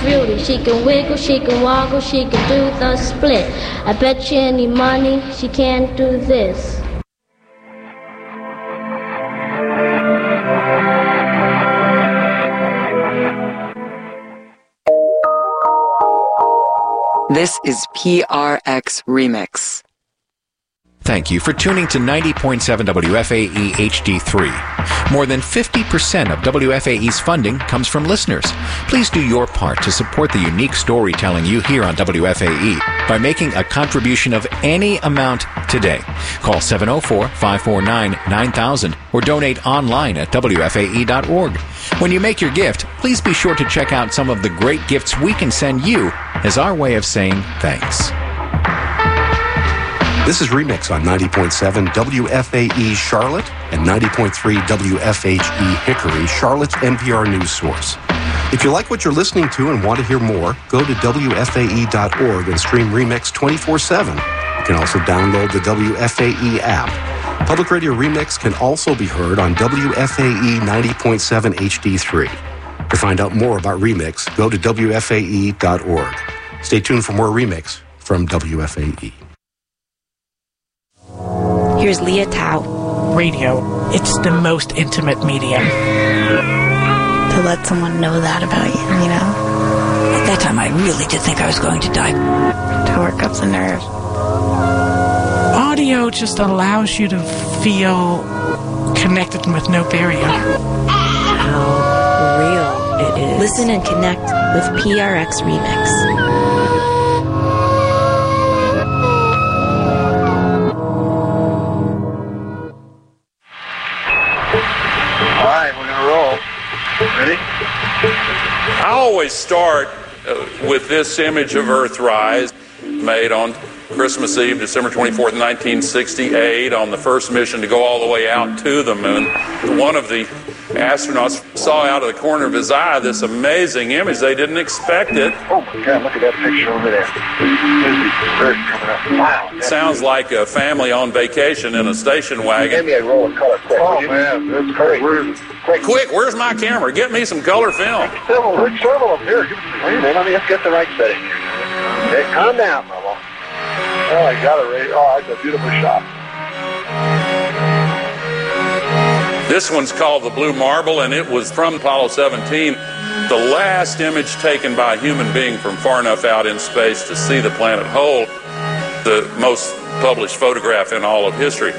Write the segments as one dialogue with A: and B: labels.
A: beauty. She can wiggle, she can woggle, she can do the split. I bet you any money she can't do this.
B: This is PRX Remix.
C: Thank you for tuning to 90.7 WFAE HD3. More than 50% of WFAE's funding comes from listeners. Please do your part to support the unique storytelling you hear on WFAE by making a contribution of any amount today. Call 704-549-9000 or donate online at WFAE.org. When you make your gift, please be sure to check out some of the great gifts we can send you as our way of saying thanks.
D: This is Remix on 90.7 WFAE Charlotte and 90.3 WFHE Hickory, Charlotte's NPR news source. If you like what you're listening to and want to hear more, go to WFAE.org and stream Remix 24/7. You can also download the WFAE app. Public Radio Remix can also be heard on WFAE 90.7 HD3. To find out more about Remix, go to WFAE.org. Stay tuned for more Remix from WFAE.
E: Here's Leah Tao.
F: Radio, it's the most intimate medium.
E: To let someone know that about you, you know?
G: At that time, I really did think I was going to die.
E: To work up the nerves.
F: Audio just allows you to feel connected with no barrier.
G: How real it is.
E: Listen and connect with PRX Remix.
H: Ready? I always start with this image of Earthrise, made on Christmas Eve, December 24th, 1968, on the first mission to go all the way out to the moon. One of the astronauts saw out of the corner of his eye this amazing image. They didn't expect it.
I: Oh my God, look at that picture over there. There's the bird coming up. Wow.
H: It sounds like a family on vacation in a station wagon.
I: Give me a roll of color quick. Oh man, that's great.
H: Quick, where's my camera? Get me some color film.
I: Several of them here. Wait a minute, let's get the right setting here. Okay, calm down, Bubba. Oh, I got it right. Oh, that's a beautiful shot.
H: This one's called the Blue Marble, and it was from Apollo 17, the last image taken by a human being from far enough out in space to see the planet whole, the most published photograph in all of history.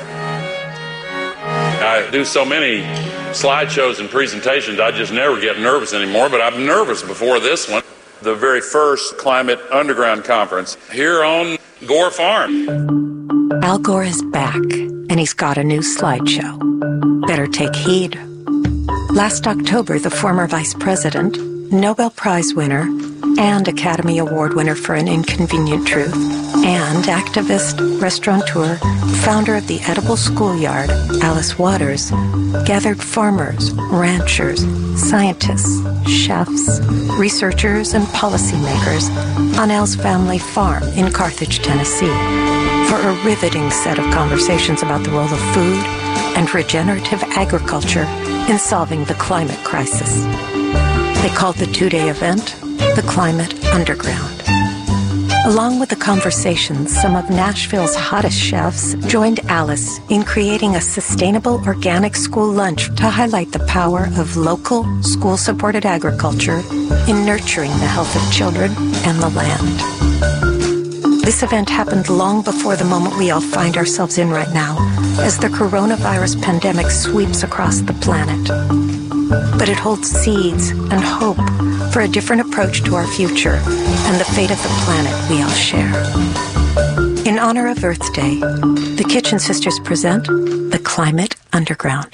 H: I do so many slideshows and presentations, I just never get nervous anymore, but I'm nervous before this one. The very first Climate Underground Conference here on Gore Farm.
G: Al Gore is back, and he's got a new slideshow. Better take heed. Last October, the former vice president, Nobel Prize winner, and Academy Award winner for An Inconvenient Truth, and activist, restaurateur, founder of the Edible Schoolyard, Alice Waters, gathered farmers, ranchers, scientists, chefs, researchers, and policymakers on Al's family farm in Carthage, Tennessee, for a riveting set of conversations about the role of food and regenerative agriculture in solving the climate crisis. They called the two-day event the Climate Underground. Along with the conversations, some of Nashville's hottest chefs joined Alice in creating a sustainable organic school lunch to highlight the power of local, school-supported agriculture in nurturing the health of children and the land. This event happened long before the moment we all find ourselves in right now, as the coronavirus pandemic sweeps across the planet. But it holds seeds and hope for a different approach to our future and the fate of the planet we all share. In honor of Earth Day, the Kitchen Sisters present the Climate Underground.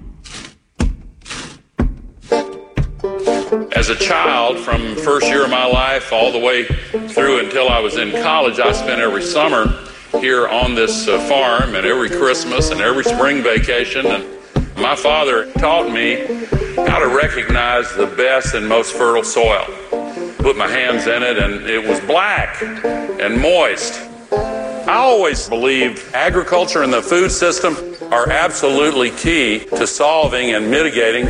H: As a child, from first year of my life all the way through until I was in college, I spent every summer here on this farm, and every Christmas and every spring vacation. And my father taught me how to recognize the best and most fertile soil. Put my hands in it, and it was black and moist. I always believed agriculture and the food system are absolutely key to solving and mitigating